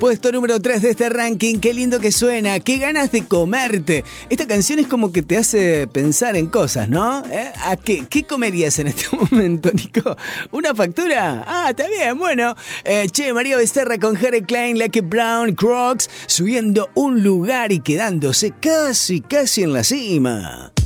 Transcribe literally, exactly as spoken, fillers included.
Puesto número tres de este ranking. Qué lindo que suena, qué ganas de comerte. Esta canción es como que te hace pensar en cosas, ¿no? ¿Eh? ¿A qué? ¿Qué comerías en este momento, Nico? ¿Una factura? Ah, está bien, bueno. Eh, che, María Becerra con Harry Klein, Lucky Brown, Crocs, subiendo un lugar y quedándose casi, casi en la cima.